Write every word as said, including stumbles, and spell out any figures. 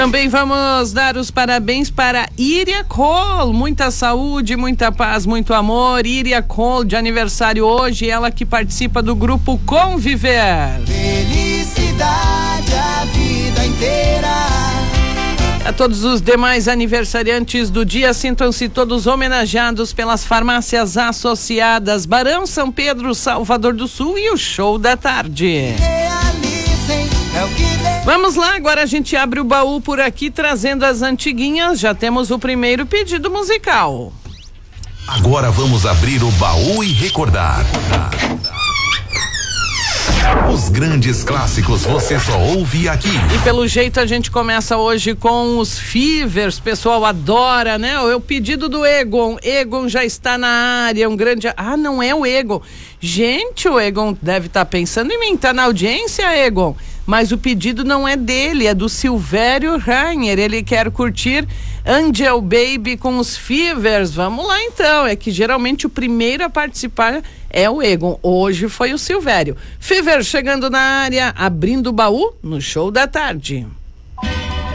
Também vamos dar os parabéns para Iria Cole, muita saúde, muita paz, muito amor. Iria Cole de aniversário hoje, ela que participa do grupo Conviver. Felicidade a vida inteira. A todos os demais aniversariantes do dia, sintam-se todos homenageados pelas farmácias associadas Barão, São Pedro, Salvador do Sul e o Show da Tarde. Realizem, é o que Vamos lá, agora a gente abre o baú por aqui trazendo as antiguinhas. Já temos o primeiro pedido musical. Agora vamos abrir o baú e recordar. Os grandes clássicos você só ouve aqui. E pelo jeito a gente começa hoje com os Fevers, pessoal adora, né? O pedido do Egon, Egon já está na área, um grande... Ah, não é o Egon. Gente, o Egon deve estar tá pensando em mim, tá na audiência, Egon? Mas o pedido não é dele, é do Silvério Rainer, ele quer curtir Angel Baby com os Fevers. Vamos lá então, é que geralmente o primeiro a participar é o Egon, hoje foi o Silvério. Fever chegando na área, abrindo o baú no Show da Tarde.